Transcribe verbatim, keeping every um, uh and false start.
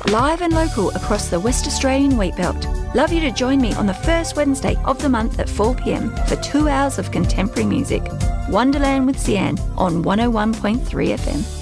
live and local across the West Australian wheatbelt. Love you to join me on the first Wednesday of the month at four p m for two hours of contemporary music. Wonderland with Sian on one oh one point three F M.